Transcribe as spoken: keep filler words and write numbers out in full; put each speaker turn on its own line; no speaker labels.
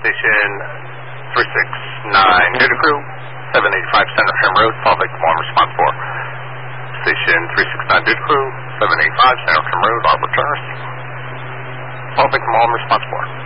Station three six nine, Newton Crew, seven eighty-five Center Trim Road, Salt Lake, Malone, response four. Station three six nine, Newton Crew, seven eighty-five Center Trim Road, Arbor Terrace, Salt Lake, Malone, response four.